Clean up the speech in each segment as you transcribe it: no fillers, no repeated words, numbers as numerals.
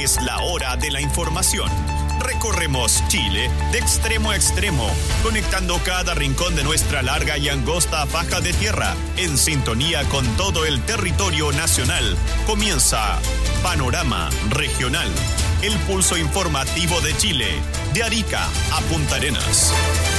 Es la hora de la información. Recorremos Chile de extremo a extremo, conectando cada rincón de nuestra larga y angosta faja de tierra, en sintonía con todo el territorio nacional. Comienza Panorama Regional, el pulso informativo de Chile, de Arica a Punta Arenas.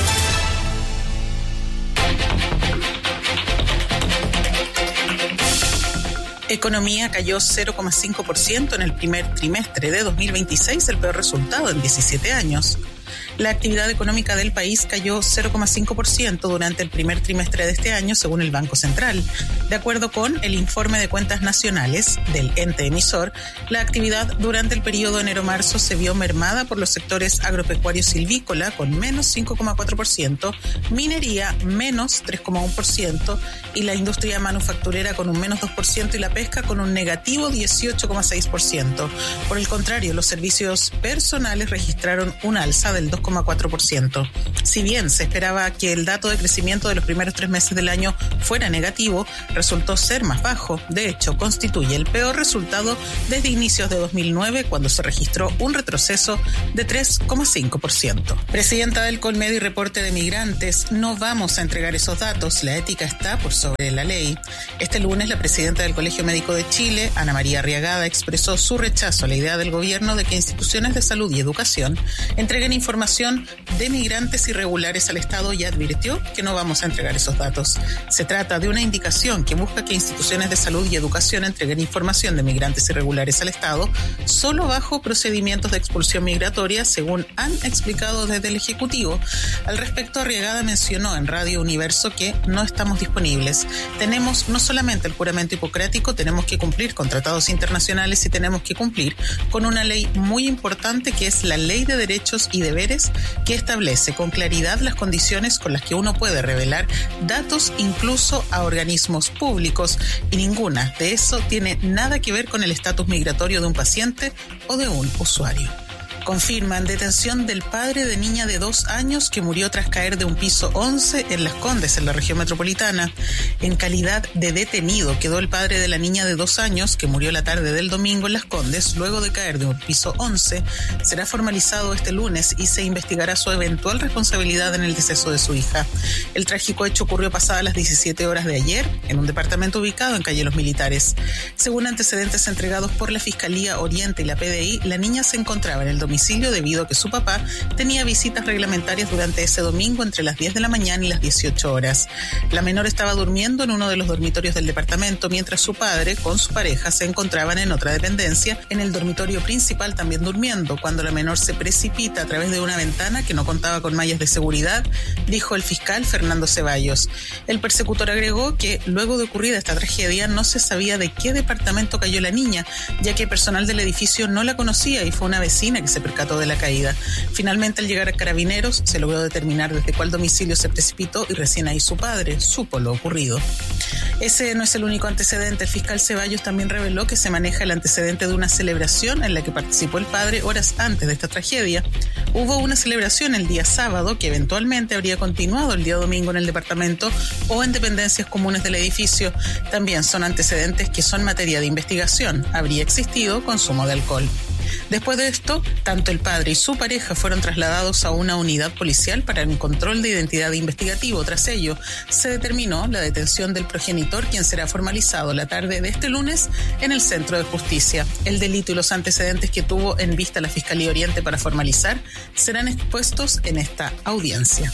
Economía cayó 0,5% en el primer trimestre de 2026, el peor resultado en 17 años. La actividad económica del país cayó 0,5% durante el primer trimestre de este año, según el Banco Central. De acuerdo con el informe de cuentas nacionales del ente emisor, la actividad durante el periodo enero-marzo se vio mermada por los sectores agropecuario silvícola, con menos 5,4%, minería, menos 3,1%, y la industria manufacturera con un menos 2%, y la pesca con un negativo 18,6%. Por el contrario, los servicios personales registraron un alza del 2,4%. Si bien se esperaba que el dato de crecimiento de los primeros 3 meses del año fuera negativo, resultó ser más bajo. De hecho, constituye el peor resultado desde inicios de 2009, cuando se registró un retroceso de 3,5%. Presidenta del Colmedi Reporte de Migrantes: no vamos a entregar esos datos, la ética está por sobre la ley. Este lunes, la presidenta del Colegio Médico de Chile, Ana María Arriagada, expresó su rechazo a la idea del gobierno de que instituciones de salud y educación entreguen información de migrantes irregulares al Estado, y advirtió que no vamos a entregar esos datos. Se trata de una indicación que busca que instituciones de salud y educación entreguen información de migrantes irregulares al Estado solo bajo procedimientos de expulsión migratoria, según han explicado desde el Ejecutivo. Al respecto, Arriagada mencionó en Radio Universo que no estamos disponibles. Tenemos no solamente el juramento hipocrático, tenemos que cumplir con tratados internacionales y tenemos que cumplir con una ley muy importante, que es la Ley de Derechos y Deberes, que establece con claridad las condiciones con las que uno puede revelar datos incluso a organismos públicos, y ninguna de eso tiene nada que ver con el estatus migratorio de un paciente o de un usuario. Confirman detención del padre de niña de 2 años que murió tras caer de un piso 11 en Las Condes, en la región metropolitana. En calidad de detenido quedó el padre de la niña de 2 años que murió la tarde del domingo en Las Condes luego de caer de un piso 11. Será formalizado este lunes y se investigará su eventual responsabilidad en el deceso de su hija. El trágico hecho ocurrió pasadas las 17 horas de ayer en un departamento ubicado en Calle Los Militares. Según antecedentes entregados por la Fiscalía Oriente y la PDI, la niña se encontraba en el domicilio debido a que su papá tenía visitas reglamentarias durante ese domingo entre las 10 de la mañana y las 18 horas. La menor estaba durmiendo en uno de los dormitorios del departamento, mientras su padre con su pareja se encontraban en otra dependencia, en el dormitorio principal también durmiendo, cuando la menor se precipita a través de una ventana que no contaba con mallas de seguridad, dijo el fiscal Fernando Ceballos. El persecutor agregó que luego de ocurrida esta tragedia no se sabía de qué departamento cayó la niña, ya que personal del edificio no la conocía y fue una vecina que se percató de la caída. Finalmente, al llegar a Carabineros, se logró determinar desde cuál domicilio se precipitó, y recién ahí su padre supo lo ocurrido. Ese no es el único antecedente. El fiscal Ceballos también reveló que se maneja el antecedente de una celebración en la que participó el padre horas antes de esta tragedia. Hubo una celebración el día sábado que eventualmente habría continuado el día domingo en el departamento o en dependencias comunes del edificio. También son antecedentes que son materia de investigación. Habría existido consumo de alcohol. Después de esto, tanto el padre y su pareja fueron trasladados a una unidad policial para un control de identidad investigativo. Tras ello, se determinó la detención del progenitor, quien será formalizado la tarde de este lunes en el Centro de Justicia. El delito y los antecedentes que tuvo en vista la Fiscalía Oriente para formalizar serán expuestos en esta audiencia.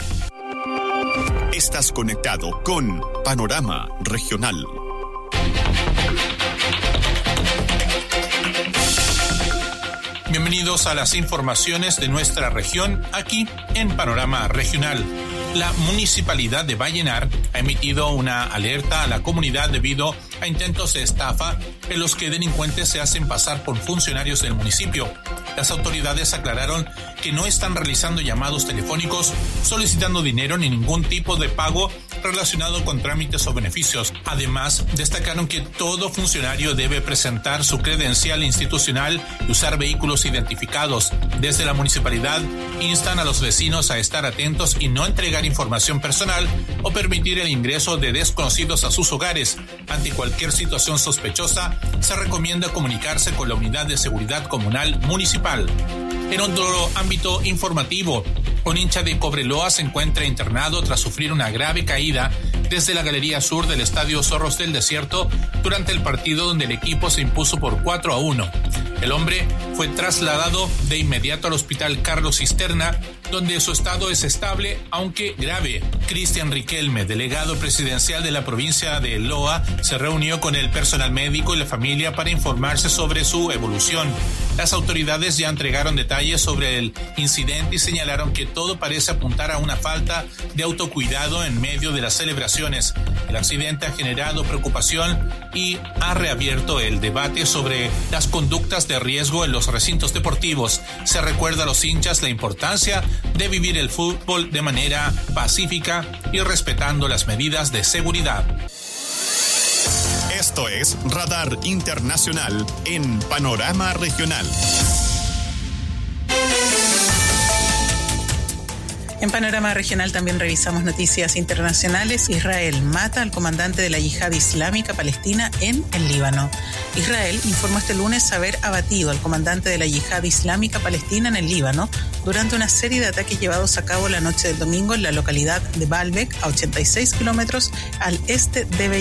Estás conectado con Panorama Regional. Bienvenidos a las informaciones de nuestra región aquí en Panorama Regional. La Municipalidad de Vallenar ha emitido una alerta a la comunidad debido a intentos de estafa en los que delincuentes se hacen pasar por funcionarios del municipio. Las autoridades aclararon que no están realizando llamados telefónicos solicitando dinero ni ningún tipo de pago relacionado con trámites o beneficios. Además, destacaron que todo funcionario debe presentar su credencial institucional y usar vehículos identificados. Desde la municipalidad instan a los vecinos a estar atentos y no entregar información personal o permitir el ingreso de desconocidos a sus hogares. Ante cualquier cualquier situación sospechosa, se recomienda comunicarse con la Unidad de Seguridad Comunal Municipal. En otro ámbito informativo, un hincha de Cobreloa se encuentra internado tras sufrir una grave caída desde la galería sur del Estadio Zorros del Desierto durante el partido donde el equipo se impuso por 4-1. El hombre fue trasladado de inmediato al Hospital Carlos Cisterna, donde su estado es estable, aunque grave. Cristian Riquelme, delegado presidencial de la provincia de Loa, se reunió con el personal médico y la familia para informarse sobre su evolución. Las autoridades ya entregaron detalles sobre el incidente y señalaron que todo parece apuntar a una falta de autocuidado en medio de las celebraciones. El accidente ha generado preocupación y ha reabierto el debate sobre las conductas de riesgo en los recintos deportivos. Se recuerda a los hinchas la importancia de vivir el fútbol de manera pacífica y respetando las medidas de seguridad. Esto es Radar Internacional en Panorama Regional. En Panorama Regional también revisamos noticias internacionales. Israel mata al comandante de la Yihad Islámica Palestina en el Líbano. Israel informó este lunes haber abatido al comandante de la Yihad Islámica Palestina en el Líbano durante una serie de ataques llevados a cabo la noche del domingo en la localidad de Baalbek, a 86 kilómetros al este de Beirut.